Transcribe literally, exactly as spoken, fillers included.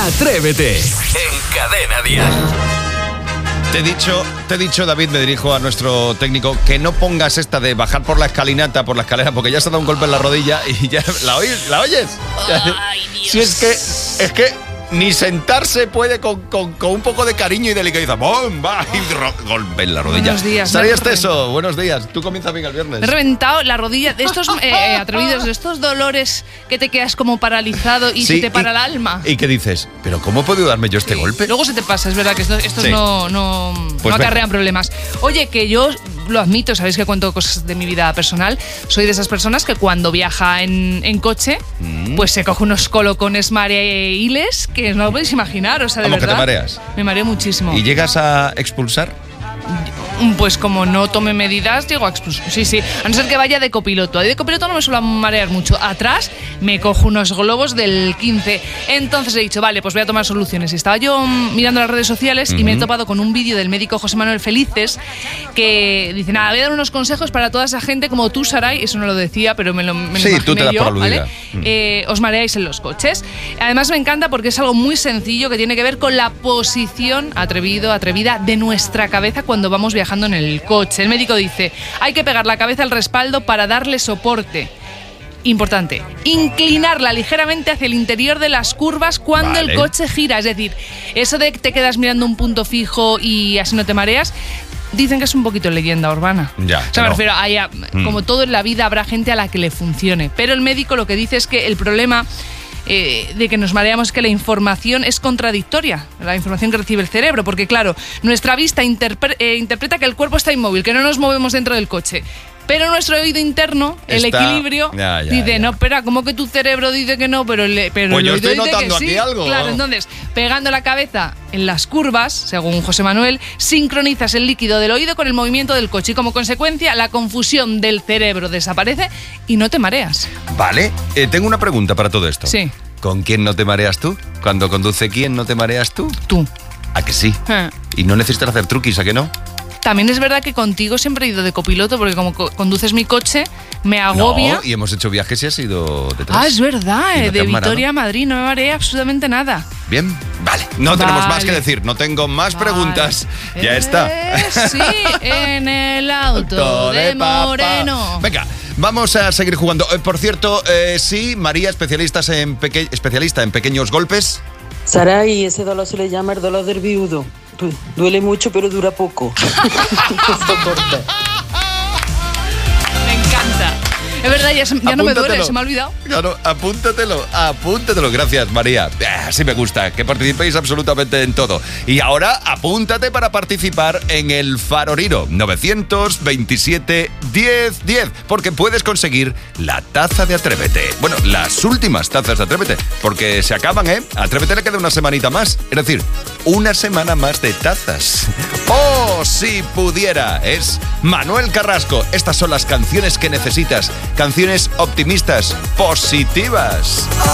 Atrévete en Cadena Dial. Te he dicho, te he dicho, David, me dirijo a nuestro técnico, que no pongas esta de bajar por la escalinata, por la escalera, porque ya se ha dado un golpe en la rodilla y ya la oyes, ¿la oyes? Ay, Dios. Si es que, es que ni sentarse puede con, con, con un poco de cariño y delicadeza. ¡Bomba! Y ro- golpe en la rodilla. Buenos días. Sara me he Esteso, buenos días. Tú comienzas bien el viernes. Me he reventado la rodilla de estos eh, atrevidos, de estos dolores que te quedas como paralizado y Sí, se te para y- el alma. ¿Y qué dices? ¿Pero cómo he podido darme yo este Sí. golpe? Luego se te pasa, es verdad que estos, estos Sí. no, no, Pues no venga. acarrean problemas. Oye, que yo lo admito, sabéis que cuento cosas de mi vida personal. Soy de esas personas que cuando viaja en, en coche, Mm. pues se coge unos colocones mareiles que no lo podéis imaginar, o sea, de Vamos, que te verdad. mareas. Me mareo muchísimo. ¿Y llegas a expulsar? Pues como no tome medidas, digo, pues, sí, sí. A no ser que vaya de copiloto. Ahí de copiloto no me suelo marear mucho. Atrás me cojo unos globos del quince. Entonces he dicho, vale, pues voy a tomar soluciones. Y estaba yo mm, mirando las redes sociales y me he topado con un vídeo del médico José Manuel Felices que dice, nada, voy a dar unos consejos para toda esa gente como tú, Saray. Eso no lo decía, pero me lo, me lo Sí, imaginé tú te das yo, por aludida. ¿vale? Mm. Eh, os mareáis en los coches. Además me encanta porque es algo muy sencillo que tiene que ver con la posición, atrevido, atrevida, de nuestra cabeza cuando vamos viajando en el coche. El médico dice, hay que pegar la cabeza al respaldo para darle soporte. Importante, inclinarla ligeramente hacia el interior de las curvas cuando Vale. el coche gira. Es decir, eso de que te quedas mirando un punto fijo y así no te mareas, dicen que es un poquito leyenda urbana. Ya, O sea, que me no. refiero, haya, como todo en la vida habrá gente a la que le funcione. Pero el médico lo que dice es que el problema eh, de que nos mareamos es que la información es contradictoria, la información que recibe el cerebro, porque claro, nuestra vista interpre- eh, interpreta que el cuerpo está inmóvil, que no nos movemos dentro del coche. Pero nuestro oído interno, el Está- equilibrio, Ya, ya, dice, ya. no, espera, ¿cómo que tu cerebro dice que no? Pero el, pero Pues el yo oído estoy dice notando que aquí sí. algo. Claro, entonces, pegando la cabeza en las curvas, según José Manuel, sincronizas el líquido del oído con el movimiento del coche y como consecuencia la confusión del cerebro desaparece y no te mareas. Vale, eh, tengo una pregunta para todo esto. Sí. ¿Con quién no te mareas tú? ¿Cuando conduce quién no te mareas tú? Tú. ¿A que sí? Eh. Y no necesitas hacer truquis, ¿a que no? También es verdad que contigo siempre he ido de copiloto porque como co- conduces mi coche, me agobia. No, y hemos hecho viajes y has ido detrás. Ah, es verdad, ¿Y no eh, te de has mareado? Vitoria a Madrid no me mareé absolutamente nada. Bien, vale. No tenemos más Vale. que decir, no tengo más Vale. preguntas. Ya Eh, está. Sí, en el auto de papá. Moreno. Venga, vamos a seguir jugando. Eh, por cierto, eh, sí, María, especialistas en peque- especialista en pequeños golpes. Saray, ese dolor se le llama el dolor del viudo. Du- Duele mucho, pero dura poco. Soporta. Me encanta. Es verdad, ya, se- ya no me duele, Apúntatelo. se me ha olvidado. Claro, apúntatelo, apúntatelo. Gracias, María. Ah, Así me gusta, que participéis absolutamente en todo. Y ahora, apúntate para participar en el Faroriro novecientos veintisiete diez diez, porque puedes conseguir la taza de Atrévete. Bueno, las últimas tazas de Atrévete, porque se acaban, ¿eh? A Atrévete le queda una semanita más. Es decir, una semana más de tazas. ¡Oh, si pudiera! Es Manuel Carrasco. Estas son las canciones que necesitas. Canciones optimistas, positivas.